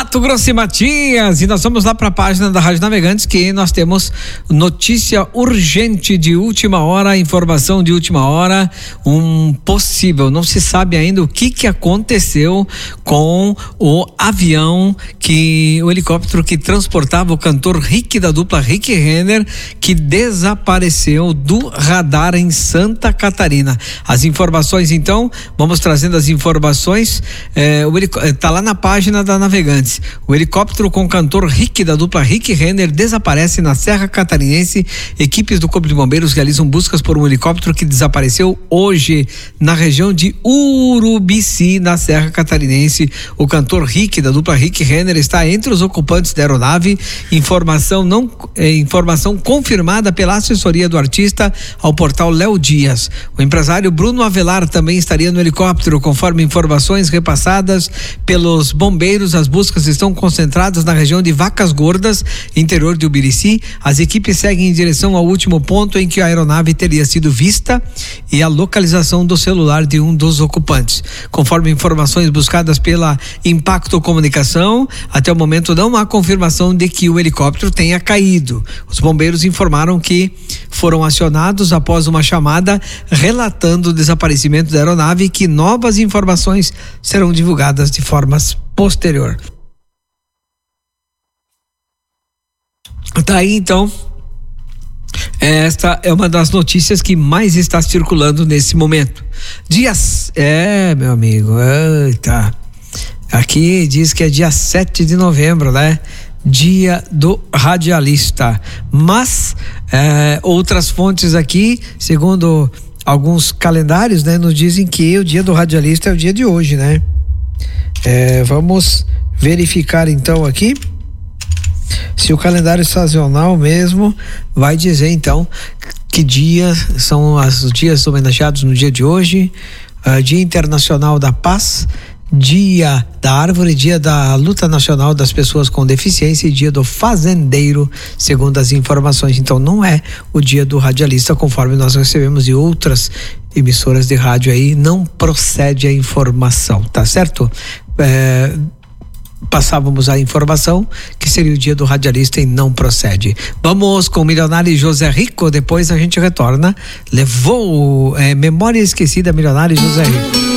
Mato Grosso e Matias, e nós vamos lá para a página da Rádio Navegantes, que nós temos notícia urgente de última hora, informação de última hora, não se sabe ainda o que aconteceu com o avião, o helicóptero que transportava o cantor Rick, da dupla Rick Renner, que desapareceu do radar em Santa Catarina. As informações, então, vamos trazendo as informações, tá lá na página da Navegantes. O helicóptero com o cantor Rick, da dupla Rick Renner, desaparece na Serra Catarinense. Equipes do Corpo de Bombeiros realizam buscas por um helicóptero que desapareceu hoje na região de Urubici, na Serra Catarinense. O cantor Rick, da dupla Rick Renner, está entre os ocupantes da aeronave. Informação confirmada pela assessoria do artista ao portal Léo Dias. O empresário Bruno Avelar também estaria no helicóptero, conforme informações repassadas pelos bombeiros. As buscas estão concentradas na região de Vacas Gordas, interior de Urubici. As equipes seguem em direção ao último ponto em que a aeronave teria sido vista e a localização do celular de um dos ocupantes. Conforme informações buscadas pela Impacto Comunicação, até o momento não há confirmação de que o helicóptero tenha caído. Os bombeiros informaram que foram acionados após uma chamada relatando o desaparecimento da aeronave e que novas informações serão divulgadas de forma posterior. Tá aí, então, esta é uma das notícias que mais está circulando nesse momento. Meu amigo, eita, aqui diz que é dia 7 de novembro, né? Dia do radialista, mas outras fontes aqui, segundo alguns calendários, né, nos dizem que o dia do radialista é o dia de hoje, né? Vamos verificar então aqui se o calendário sazonal mesmo vai dizer então que dia são os dias homenageados no dia de hoje. Dia Internacional da Paz, Dia da Árvore, Dia da Luta Nacional das Pessoas com Deficiência e Dia do Fazendeiro, segundo as informações. Então não é o dia do radialista, conforme nós recebemos de outras emissoras de rádio aí, não procede a informação, tá certo? Passávamos a informação que seria o dia do radialista e não procede. Vamos com o milionário José Rico, depois a gente retorna. Memória Esquecida, milionário José Rico.